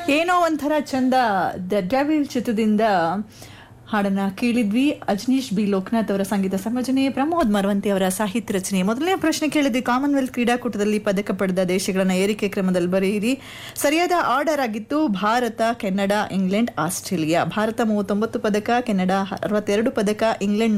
ಏನೋ ಒಂಥರ ಚಂದ ದ ಡೆವಿಲ್ ಚಿತ್ರದಿಂದ ಹಾಡನ್ನ ಕೇಳಿದ್ವಿ. ಅಜನೀಶ್ ಬಿ ಲೋಕನಾಥ್ ಅವರ ಸಂಗೀತ ಸಂಯೋಜನೆ, ಪ್ರಮೋದ್ ಮರವಂತಿ ಅವರ ಸಾಹಿತ್ಯ ರಚನೆ. ಮೊದಲನೇ ಪ್ರಶ್ನೆ ಕೇಳಿದ್ವಿ, ಕಾಮನ್ವೆಲ್ತ್ ಕ್ರೀಡಾಕೂಟದಲ್ಲಿ ಪದಕ ಪಡೆದ ದೇಶಗಳನ್ನ ಏರಿಕೆ ಕ್ರಮದಲ್ಲಿ ಬರೆಯಿರಿ. ಸರಿಯಾದ ಆರ್ಡರ್ ಆಗಿತ್ತು Bharat, Canada, England, Australia. Bharat 39 ಪದಕ, ಕೆನಡಾ 62 ಪದಕ, ಇಂಗ್ಲೆಂಡ್